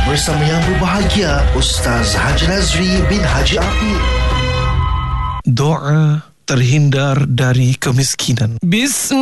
bersama yang berbahagia Ustaz Haji Nazri bin Haji Apip. Doa terhindar dari kemiskinan. Bismillah.